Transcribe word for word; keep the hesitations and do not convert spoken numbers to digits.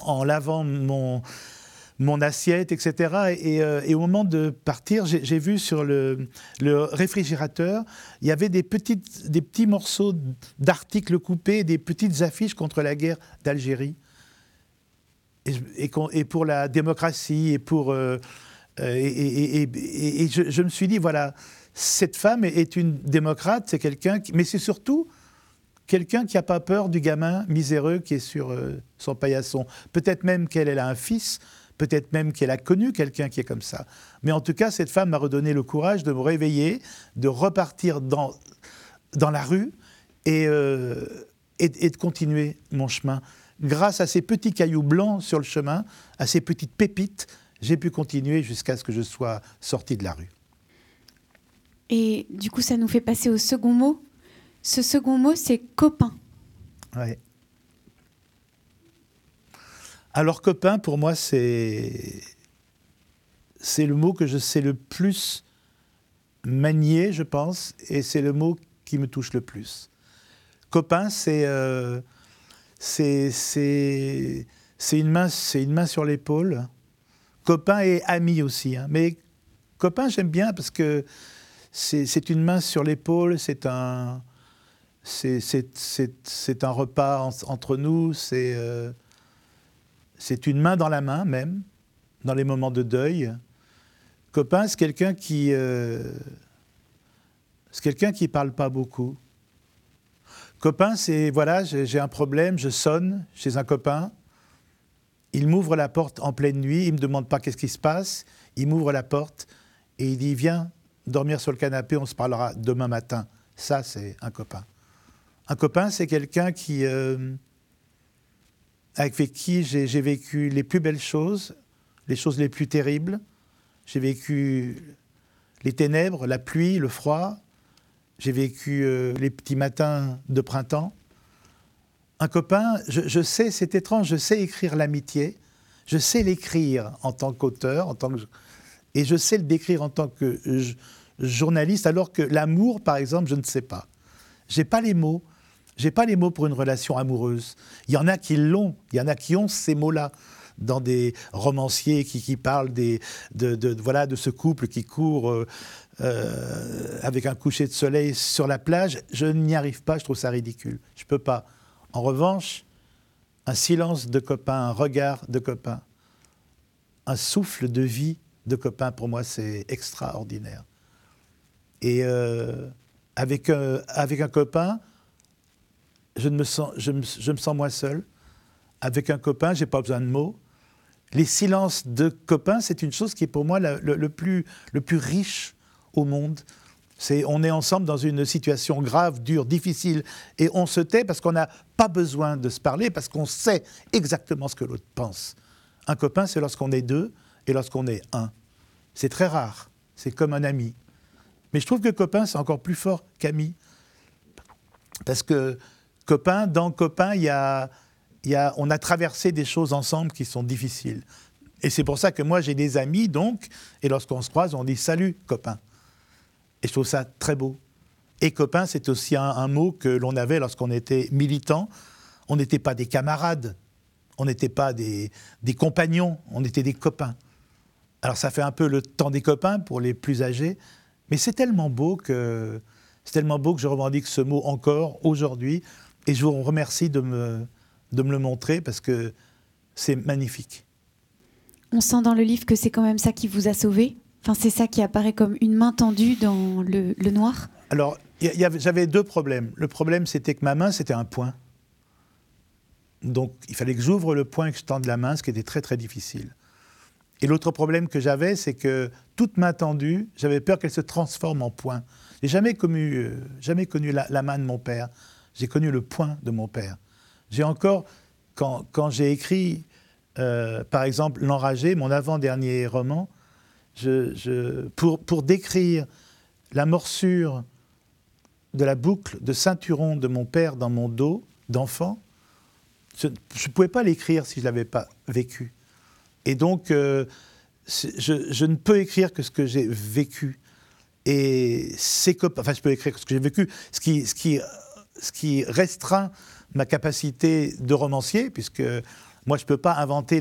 en lavant mon, mon assiette, et cetera. Et, euh, et au moment de partir, j'ai, j'ai vu sur le, le réfrigérateur, il y avait des, petites, des petits morceaux d'articles coupés, des petites affiches contre la guerre d'Algérie. Et, et, et pour la démocratie, et pour... Euh, et, et, et, et, et je, je me suis dit, voilà, cette femme est une démocrate, c'est quelqu'un qui... Mais c'est surtout... quelqu'un qui n'a pas peur du gamin miséreux qui est sur euh, son paillasson. Peut-être même qu'elle elle a un fils, peut-être même qu'elle a connu quelqu'un qui est comme ça. Mais en tout cas, cette femme m'a redonné le courage de me réveiller, de repartir dans, dans la rue et, euh, et, et de continuer mon chemin. Grâce à ces petits cailloux blancs sur le chemin, à ces petites pépites, j'ai pu continuer jusqu'à ce que je sois sorti de la rue. Et du coup, ça nous fait passer au second mot. Ce second mot, c'est copain. Ouais. Alors copain, pour moi, c'est c'est le mot que je sais le plus manier, je pense, et c'est le mot qui me touche le plus. Copain, c'est euh, c'est c'est c'est une main, c'est une main sur l'épaule. Copain et ami aussi, hein. Mais copain, j'aime bien parce que c'est c'est une main sur l'épaule, c'est un C'est, c'est, c'est, c'est un repas en, entre nous, c'est, euh, c'est une main dans la main même, dans les moments de deuil. Copain, c'est quelqu'un qui euh, c'est quelqu'un qui parle pas beaucoup. Copain, c'est, voilà, j'ai, j'ai un problème, je sonne chez un copain, il m'ouvre la porte en pleine nuit, il me demande pas qu'est-ce qui se passe, il m'ouvre la porte et il dit « Viens dormir sur le canapé, on se parlera demain matin ». Ça, c'est un copain. Un copain, c'est quelqu'un qui, euh, avec qui j'ai, j'ai vécu les plus belles choses, les choses les plus terribles. J'ai vécu les ténèbres, la pluie, le froid. J'ai vécu euh, les petits matins de printemps. Un copain, je, je sais, c'est étrange, je sais écrire l'amitié. Je sais l'écrire en tant qu'auteur, en tant que, et je sais le décrire en tant que je, journaliste, alors que l'amour, par exemple, je ne sais pas. J'ai pas les mots. J'ai pas les mots pour une relation amoureuse. Il y en a qui l'ont, il y en a qui ont ces mots-là dans des romanciers qui, qui parlent des, de, de, voilà, de ce couple qui court euh, euh, avec un coucher de soleil sur la plage. Je n'y arrive pas, je trouve ça ridicule. Je peux pas. En revanche, un silence de copain, un regard de copain, un souffle de vie de copain, pour moi, c'est extraordinaire. Et euh, avec, euh, avec un copain, Je me, sens, je, me, je me sens moins seul. Avec un copain, je n'ai pas besoin de mots. Les silences de copains, c'est une chose qui est pour moi la, le, le, plus, le plus riche au monde. C'est, on est ensemble dans une situation grave, dure, difficile, et on se tait parce qu'on n'a pas besoin de se parler, parce qu'on sait exactement ce que l'autre pense. Un copain, c'est lorsqu'on est deux et lorsqu'on est un. C'est très rare. C'est comme un ami. Mais je trouve que copain, c'est encore plus fort qu'ami. Parce que copain, dans copain, il y a, il y a, on a traversé des choses ensemble qui sont difficiles. Et c'est pour ça que moi, j'ai des amis, donc, et lorsqu'on se croise, on dit « Salut, copain ». Et je trouve ça très beau. Et copain, c'est aussi un, un mot que l'on avait lorsqu'on était militant. On n'était pas des camarades, on n'était pas des, des compagnons, on était des copains. Alors ça fait un peu le temps des copains pour les plus âgés, mais c'est tellement beau que, c'est tellement beau que je revendique ce mot encore aujourd'hui. Et je vous remercie de me, de me le montrer parce que c'est magnifique. On sent dans le livre que c'est quand même ça qui vous a sauvé. Enfin, c'est ça qui apparaît comme une main tendue dans le, le noir. Alors, y y avait, j'avais deux problèmes. Le problème, c'était que ma main, c'était un poing. Donc, il fallait que j'ouvre le poing et que je tende la main, ce qui était très, très difficile. Et l'autre problème que j'avais, c'est que toute main tendue, j'avais peur qu'elle se transforme en poing. J'ai jamais connu, euh, jamais connu la, la main de mon père. J'ai connu le poing de mon père. J'ai encore, quand, quand j'ai écrit, euh, par exemple, L'Enragé, mon avant-dernier roman, je, je, pour, pour décrire la morsure de la boucle de ceinturon de mon père dans mon dos d'enfant, je ne pouvais pas l'écrire si je ne l'avais pas vécu. Et donc, euh, je, je ne peux écrire que ce que j'ai vécu. Et c'est que, enfin, je peux écrire que ce que j'ai vécu, ce qui, ce qui, ce qui restreint ma capacité de romancier, puisque Moi, je ne peux pas inventer